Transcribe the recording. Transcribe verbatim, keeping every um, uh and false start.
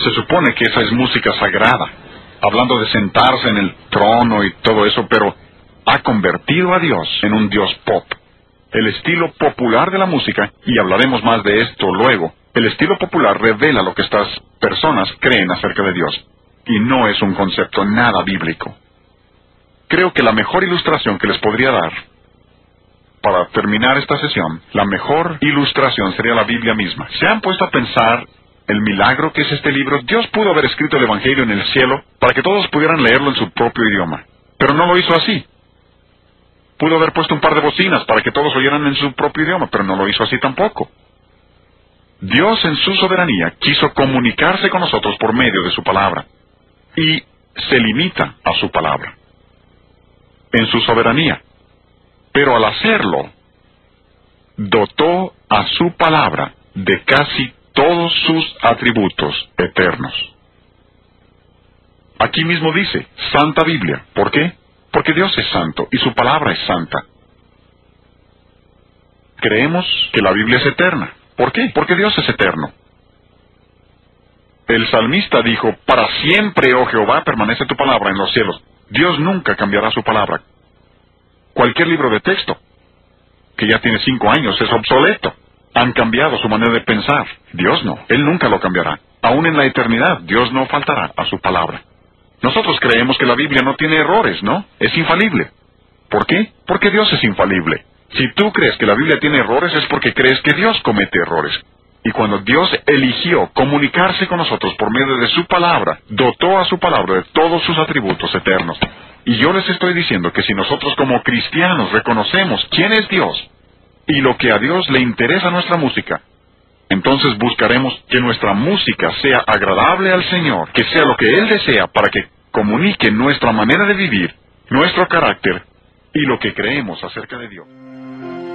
Se supone que esa es música sagrada, hablando de sentarse en el trono y todo eso, pero ha convertido a Dios en un Dios pop. El estilo popular de la música, y hablaremos más de esto luego, el estilo popular revela lo que estas personas creen acerca de Dios, y no es un concepto nada bíblico. Creo que la mejor ilustración que les podría dar, para terminar esta sesión, la mejor ilustración sería la Biblia misma. ¿Se han puesto a pensar el milagro que es este libro? Dios pudo haber escrito el Evangelio en el cielo para que todos pudieran leerlo en su propio idioma, pero no lo hizo así. Pudo haber puesto un par de bocinas para que todos oyeran en su propio idioma, pero no lo hizo así tampoco. Dios en su soberanía quiso comunicarse con nosotros por medio de su palabra, y se limita a su palabra, en su soberanía. Pero al hacerlo, dotó a su palabra de casi todos sus atributos eternos. Aquí mismo dice, Santa Biblia. ¿Por qué? Porque Dios es santo y su palabra es santa. Creemos que la Biblia es eterna. ¿Por qué? Porque Dios es eterno. El salmista dijo, para siempre, oh Jehová, permanece tu palabra en los cielos. Dios nunca cambiará su palabra. Cualquier libro de texto, que ya tiene cinco años, es obsoleto. Han cambiado su manera de pensar. Dios no. Él nunca lo cambiará. Aún en la eternidad, Dios no faltará a su palabra. Nosotros creemos que la Biblia no tiene errores, ¿no? Es infalible. ¿Por qué? Porque Dios es infalible. Si tú crees que la Biblia tiene errores, es porque crees que Dios comete errores. Y cuando Dios eligió comunicarse con nosotros por medio de su palabra, dotó a su palabra de todos sus atributos eternos. Y yo les estoy diciendo que si nosotros como cristianos reconocemos quién es Dios y lo que a Dios le interesa nuestra música, entonces buscaremos que nuestra música sea agradable al Señor, que sea lo que Él desea para que comunique nuestra manera de vivir, nuestro carácter y lo que creemos acerca de Dios.